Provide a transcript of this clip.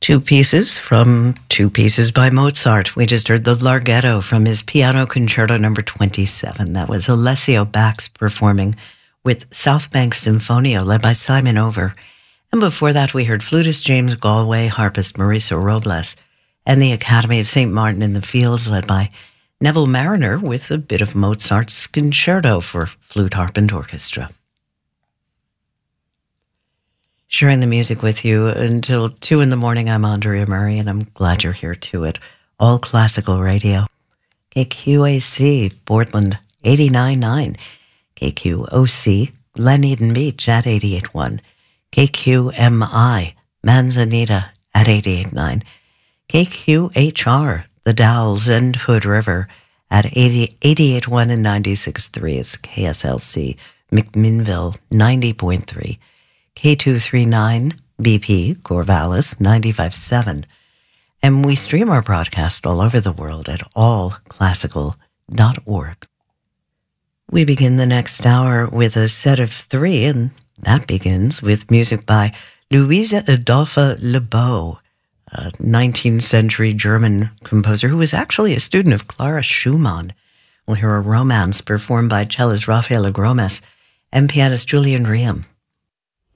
Two pieces from Two Pieces by Mozart. We just heard the Larghetto from his Piano Concerto number 27. That was Alessio Bax performing with South Bank Sinfonio, led by Simon Over. And before that, we heard flutist James Galway, harpist Mauricio Robles, and the Academy of St. Martin in the Fields, led by Neville Mariner, with a bit of Mozart's concerto for flute, harp, and orchestra. Sharing the music with you until 2 in the morning. I'm Andrea Murray, and I'm glad you're here too at All Classical Radio. KQAC, Portland, 89.9. KQOC, Glen Eden Beach at 88.1. KQMI, Manzanita at 88.9. KQHR, The Dalles and Hood River at 88.1 and 96.3. It's KSLC, McMinnville, 90.3. K239 BP, Corvallis, 95.7. And we stream our broadcast all over the world at allclassical.org. We begin the next hour with a set of 3, and that begins with music by Louise Adolphe Lebeau, a 19th century German composer who was actually a student of Clara Schumann. We'll hear a romance performed by cellist Rafael Agromes and pianist Julian Riem.